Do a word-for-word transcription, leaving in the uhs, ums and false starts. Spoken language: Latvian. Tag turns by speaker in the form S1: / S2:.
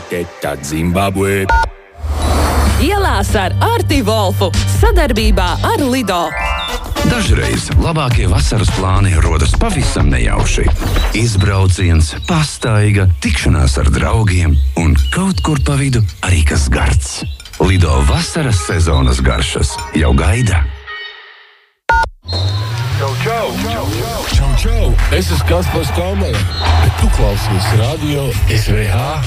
S1: Teta Zimbabwe.
S2: Ielās ar Arti Volfu sadarbībā ar Lido.
S3: Dažreiz labākie vasaras plāni rodas pavisam nejauši. Izbrauciens, pastaiga, tikšanās ar draugiem un kaut kur pa vidu arī kas gards. Lido vasaras sezonas garšas jau gaida.
S4: Čau, čau! Čau, čau! Čau, čau! Es esmu Kaspars Kaumere, bet tu klausies radio S V H